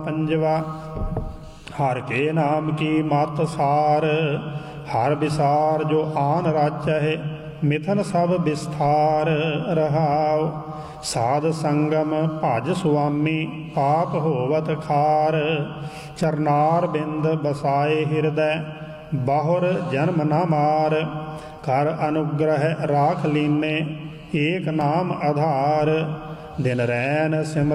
पंजवा। हर के नाम की मत सार, हर विसार जो आन राचै, मिथन सब विस्तार रहाओ। साध संगम भज सुआमी, पाप होवत खार। चरनार बिंद बसाए हृदय, बाहुर जन्म न मार। कर अनुग्रह राख लीने, एक नाम आधार। दिन रैन सिमर